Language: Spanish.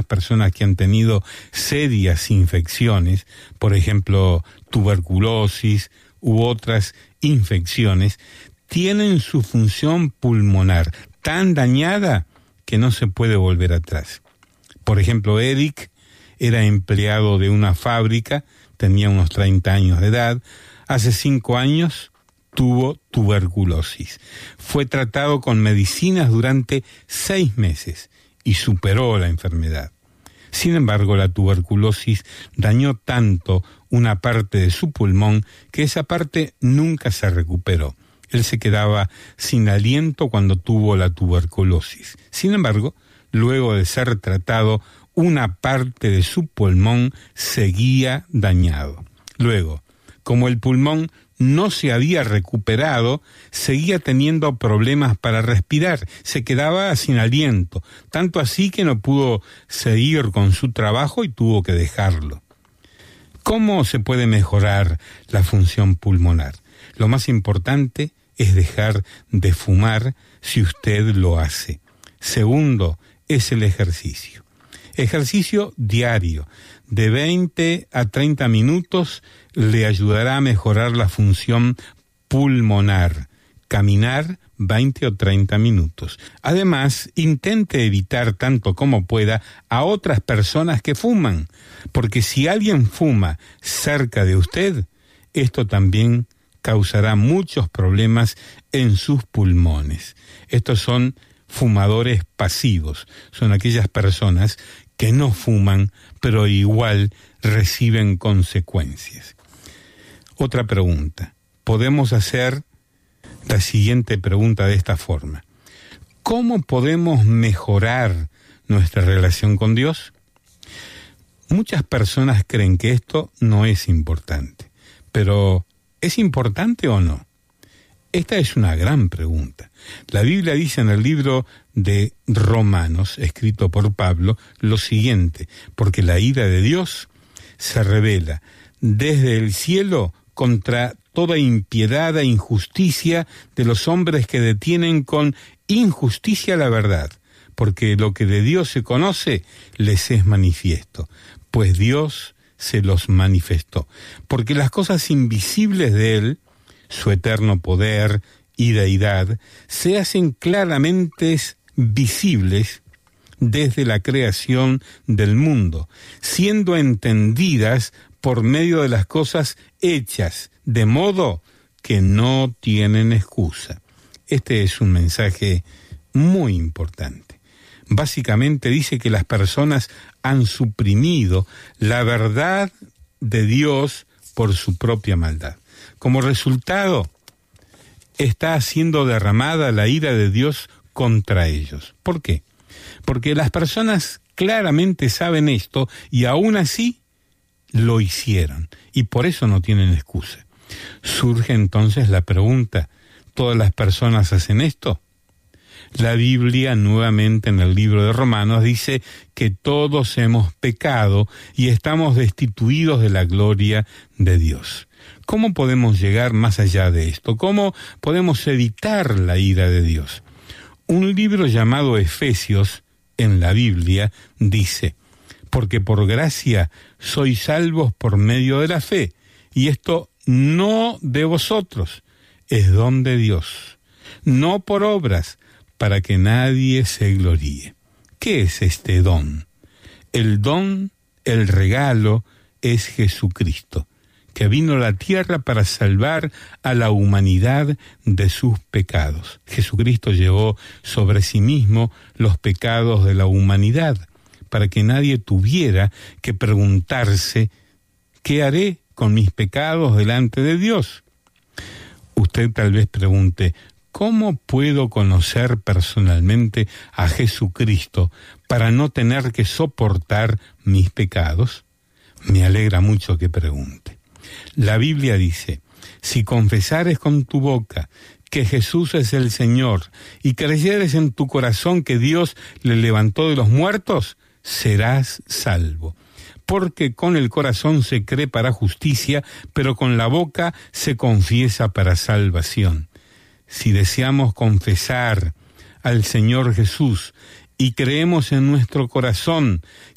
personas que han tenido serias infecciones, por ejemplo, tuberculosis u otras infecciones, tienen su función pulmonar tan dañada que no se puede volver atrás. Por ejemplo, Eric era empleado de una fábrica, tenía unos 30 años de edad, hace 5 años tuvo tuberculosis. Fue tratado con medicinas durante 6 meses y superó la enfermedad. Sin embargo, la tuberculosis dañó tanto una parte de su pulmón que esa parte nunca se recuperó. Él se quedaba sin aliento cuando tuvo la tuberculosis. Sin embargo, luego de ser tratado, una parte de su pulmón seguía dañado. Luego, como el pulmón no se había recuperado, seguía teniendo problemas para respirar, se quedaba sin aliento, tanto así que no pudo seguir con su trabajo y tuvo que dejarlo. ¿Cómo se puede mejorar la función pulmonar? Lo más importante es dejar de fumar si usted lo hace. Segundo, es el ejercicio. Ejercicio diario, de 20 a 30 minutos, le ayudará a mejorar la función pulmonar. Caminar 20 o 30 minutos. Además, intente evitar tanto como pueda a otras personas que fuman, porque si alguien fuma cerca de usted, esto también causará muchos problemas en sus pulmones. Estos son fumadores pasivos, son aquellas personas que no fuman, pero igual reciben consecuencias. Otra pregunta. Podemos hacer la siguiente pregunta de esta forma. ¿Cómo podemos mejorar nuestra relación con Dios? Muchas personas creen que esto no es importante, pero ¿es importante o no? Esta es una gran pregunta. La Biblia dice en el libro de Romanos, escrito por Pablo, lo siguiente: porque la ira de Dios se revela desde el cielo contra toda impiedad e injusticia de los hombres que detienen con injusticia la verdad, porque lo que de Dios se conoce les es manifiesto, pues Dios se los manifestó. Porque las cosas invisibles de Él, su eterno poder y deidad, se hacen claramente visibles desde la creación del mundo, siendo entendidas por medio de las cosas hechas, de modo que no tienen excusa. Este es un mensaje muy importante. Básicamente dice que las personas han suprimido la verdad de Dios por su propia maldad. Como resultado, está siendo derramada la ira de Dios contra ellos. ¿Por qué? Porque las personas claramente saben esto y aún así lo hicieron, y por eso no tienen excusa. Surge entonces la pregunta: ¿todas las personas hacen esto? La Biblia, nuevamente en el libro de Romanos, dice que todos hemos pecado y estamos destituidos de la gloria de Dios. ¿Cómo podemos llegar más allá de esto? ¿Cómo podemos evitar la ira de Dios? Un libro llamado Efesios en la Biblia dice: porque por gracia sois salvos por medio de la fe, y esto no de vosotros, es don de Dios, no por obras, para que nadie se gloríe. ¿Qué es este don? El don, el regalo, es Jesucristo, que vino a la tierra para salvar a la humanidad de sus pecados. Jesucristo llevó sobre sí mismo los pecados de la humanidad, para que nadie tuviera que preguntarse: ¿qué haré con mis pecados delante de Dios? Usted tal vez pregunte: ¿cómo puedo conocer personalmente a Jesucristo para no tener que soportar mis pecados? Me alegra mucho que pregunte. La Biblia dice: si confesares con tu boca que Jesús es el Señor y creyeres en tu corazón que Dios le levantó de los muertos, serás salvo. Porque con el corazón se cree para justicia, pero con la boca se confiesa para salvación. Si deseamos confesar al Señor Jesús y creemos en nuestro corazón